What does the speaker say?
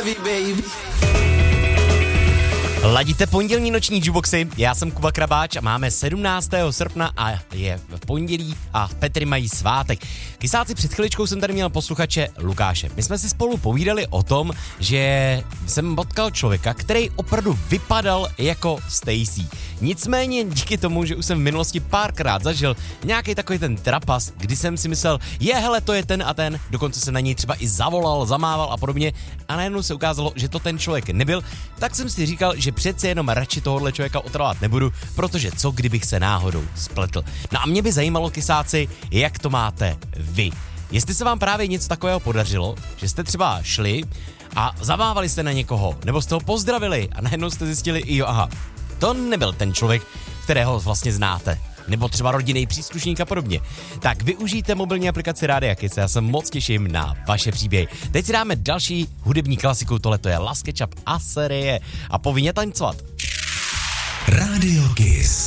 love you, baby. Ladíte pondělní noční jukeboxy, já jsem Kuba Krabáč a máme 17. srpna a je v pondělí a Petry mají svátek. Kysáci, před chviličkou jsem tady měl posluchače Lukáše. My jsme si spolu povídali o tom, že jsem potkal člověka, který opravdu vypadal jako Stacy. Nicméně díky tomu, že už jsem v minulosti párkrát zažil nějaký takový ten trapas, kdy jsem si myslel, hele, to je ten a ten, dokonce se na něj třeba i zavolal, zamával a podobně a najednou se ukázalo, že to ten člověk nebyl, tak jsem si říkal, že přece jenom radši tohohle člověka otravovat nebudu, protože co kdybych se náhodou spletl. No a mě by zajímalo, kysáci, jak to máte vy. Jestli se vám právě něco takového podařilo, že jste třeba šli a zamávali jste na někoho, nebo jste ho pozdravili a najednou jste zjistili, aha, to nebyl ten člověk, kterého vlastně znáte. Nebo třeba rodinný příslušník a podobně. Tak využijte mobilní aplikaci Rádia Kiss, já se moc těším na vaše příběhy. Teď si dáme další hudební klasiku, tohle to je Last Ketchup a série a povinně tancovat. Rádio Kiss.